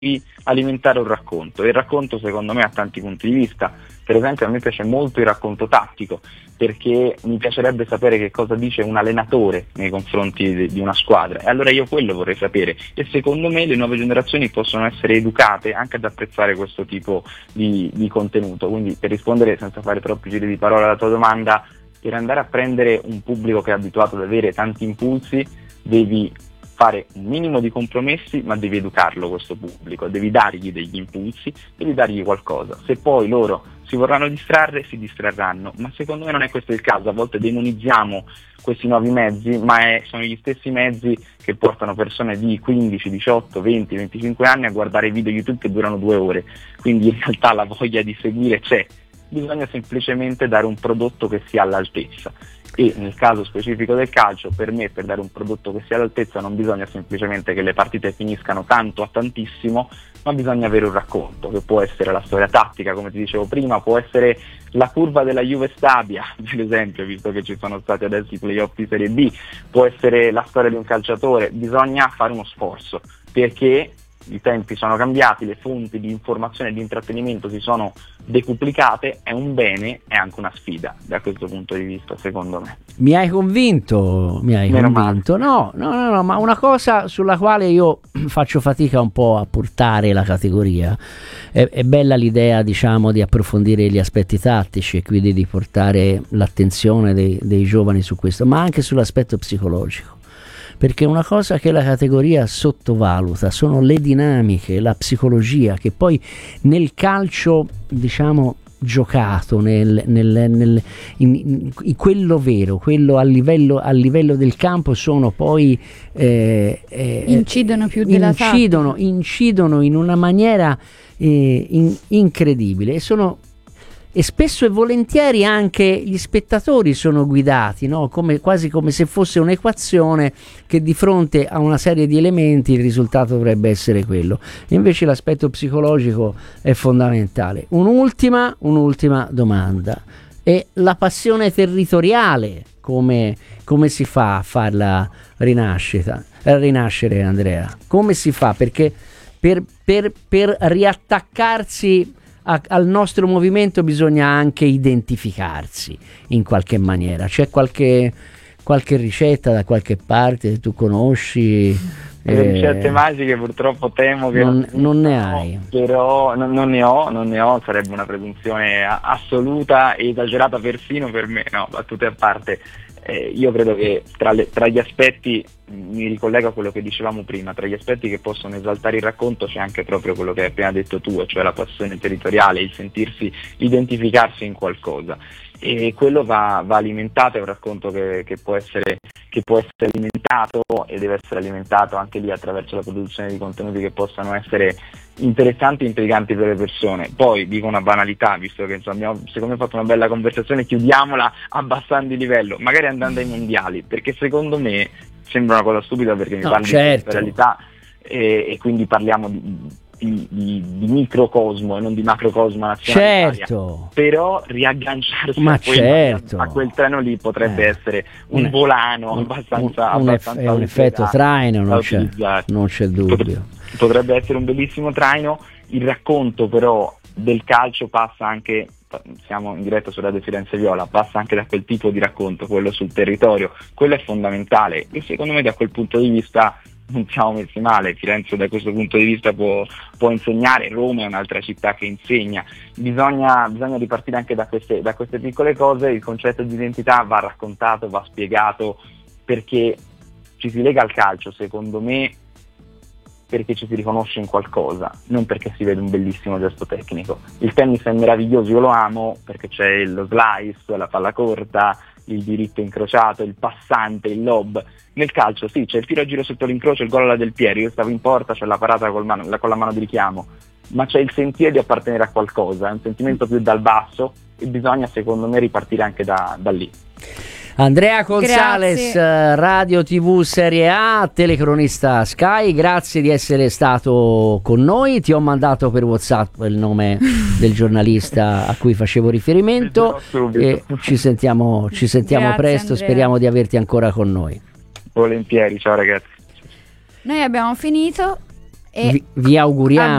alimentare un racconto. Il racconto secondo me ha tanti punti di vista. Per esempio a me piace molto il racconto tattico, perché mi piacerebbe sapere che cosa dice un allenatore nei confronti di una squadra, e allora io quello vorrei sapere, e secondo me le nuove generazioni possono essere educate anche ad apprezzare questo tipo di contenuto. Quindi, per rispondere senza fare troppi giri di parola alla tua domanda, per andare a prendere un pubblico che è abituato ad avere tanti impulsi devi fare un minimo di compromessi, ma devi educarlo questo pubblico, devi dargli degli impulsi, devi dargli qualcosa. Se poi loro si vorranno distrarre, si distrarranno, ma secondo me non è questo il caso. A volte demonizziamo questi nuovi mezzi, ma sono gli stessi mezzi che portano persone di 15, 18, 20, 25 anni a guardare video YouTube che durano 2 ore, quindi in realtà la voglia di seguire c'è, bisogna semplicemente dare un prodotto che sia all'altezza. E nel caso specifico del calcio, per me, per dare un prodotto che sia all'altezza non bisogna semplicemente che le partite finiscano tanto a tantissimo, ma bisogna avere un racconto, che può essere la storia tattica, come ti dicevo prima, può essere la curva della Juve Stabia, per esempio, visto che ci sono stati adesso i playoff di Serie B, può essere la storia di un calciatore. Bisogna fare uno sforzo, perché i tempi sono cambiati, le fonti di informazione e di intrattenimento si sono decuplicate, è un bene, è anche una sfida da questo punto di vista, secondo me. Mi hai convinto. No, ma una cosa sulla quale io faccio fatica un po' a portare la categoria, è bella l'idea, diciamo, di approfondire gli aspetti tattici e quindi di portare l'attenzione dei giovani su questo, ma anche sull'aspetto psicologico. Perché una cosa che la categoria sottovaluta sono le dinamiche, la psicologia, che poi nel calcio, diciamo, giocato, in quello vero, quello a livello del campo, sono poi incidono più della incidono in una maniera incredibile, e spesso e volentieri anche gli spettatori sono guidati, no? Quasi come se fosse un'equazione che di fronte a una serie di elementi il risultato dovrebbe essere quello. Invece l'aspetto psicologico è fondamentale. Un'ultima domanda: e la passione territoriale come si fa a farla rinascere, Andrea? Come si fa? Perché per riattaccarsi al nostro movimento bisogna anche identificarsi in qualche maniera. C'è qualche ricetta da qualche parte tu conosci? Le ricette magiche purtroppo temo che non ne hai. Però non ne ho, sarebbe una presunzione assoluta e esagerata persino per me. No, battute a parte. Io credo che tra gli aspetti, mi ricollego a quello che dicevamo prima, tra gli aspetti che possono esaltare il racconto c'è anche proprio quello che hai appena detto tu, cioè la passione territoriale, il sentirsi identificarsi in qualcosa, e quello va alimentato. È un racconto che può essere alimentato, e deve essere alimentato anche lì attraverso la produzione di contenuti che possano essere interessanti e intriganti per le persone. Poi dico una banalità, visto che insomma abbiamo secondo me fatto una bella conversazione, chiudiamola abbassando il livello, magari andando ai mondiali, perché secondo me sembra una cosa stupida, perché mi parli di realtà e quindi parliamo di microcosmo e non di macrocosmo nazionale. Certo. Però riagganciarsi a quel treno lì potrebbe essere un volano abbastanza un effetto traino, non c'è dubbio. Potrebbe essere un bellissimo traino. Il racconto però del calcio passa anche, siamo in diretta su Radio Firenze Viola, passa anche da quel tipo di racconto, quello sul territorio. Quello è fondamentale, e secondo me da quel punto di vista non siamo messi male. Firenze da questo punto di vista può insegnare, Roma è un'altra città che insegna. Bisogna ripartire anche da queste piccole cose. Il concetto di identità va raccontato, va spiegato, perché ci si lega al calcio, secondo me, perché ci si riconosce in qualcosa, non perché si vede un bellissimo gesto tecnico. Il tennis è meraviglioso, io lo amo perché c'è lo slice, la palla corta, il diritto incrociato, il passante, il lob. Nel calcio sì, c'è il tiro a giro sotto l'incrocio, il gol alla Del Piero, io stavo in porta, c'è la parata con la mano di richiamo, ma c'è il sentire di appartenere a qualcosa, è un sentimento più dal basso, e bisogna secondo me ripartire anche da lì. Andrea Gonzalez, Radio TV Serie A, telecronista Sky, grazie di essere stato con noi. Ti ho mandato per WhatsApp il nome del giornalista a cui facevo riferimento e ci sentiamo Grazie, presto, Andrea. speriamo di averti ancora con noi. Volentieri, ciao ragazzi. Noi abbiamo finito vi auguriamo